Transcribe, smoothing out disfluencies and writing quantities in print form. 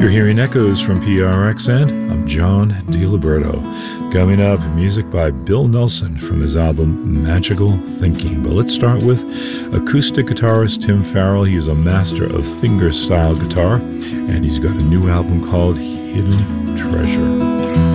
You're hearing echoes from PRXN. I'm John DiLiberto. Coming up, music by Bill Nelson from his album Magical Thinking. But let's start with acoustic guitarist Tim Farrell. He's a master of fingerstyle guitar, and he's got a new album called Hidden Treasure.